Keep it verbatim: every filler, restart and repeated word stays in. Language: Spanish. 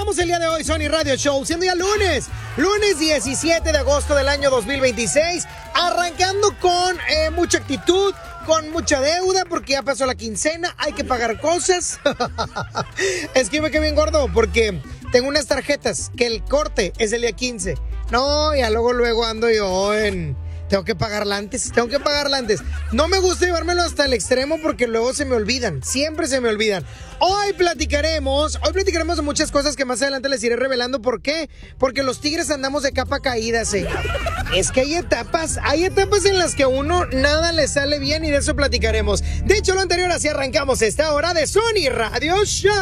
Arrancamos el día de hoy, Sony Radio Show, siendo ya lunes, lunes diecisiete de agosto del año dos mil veintiséis, arrancando con eh, mucha actitud, con mucha deuda, porque ya pasó la quincena, hay que pagar cosas. Es que yo me quedé bien gordo, porque tengo unas tarjetas que el corte es el día quince. No, ya luego, luego ando yo en... Tengo que pagarla antes, tengo que pagarla antes. No me gusta llevármelo hasta el extremo porque luego se me olvidan, siempre se me olvidan. Hoy platicaremos, hoy platicaremos de muchas cosas que más adelante les iré revelando. ¿Por qué? Porque los tigres andamos de capa caída, señor. Es que hay etapas, hay etapas en las que a uno nada le sale bien y de eso platicaremos. De hecho, lo anterior, así arrancamos esta hora de Sony Radio Show.